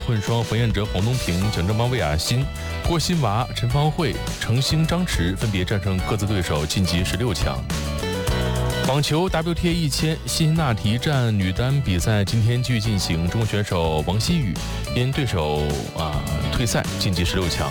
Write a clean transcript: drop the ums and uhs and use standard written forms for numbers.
混双冯彦哲、黄东萍、蒋正邦、魏雅欣、郭欣娃、陈芳慧、程星、张弛分别战胜各自对手晋级16强。网球 WTA 1000辛辛那提站女单比赛今天继续进行，中国选手王希雨因对手退赛晋级16强。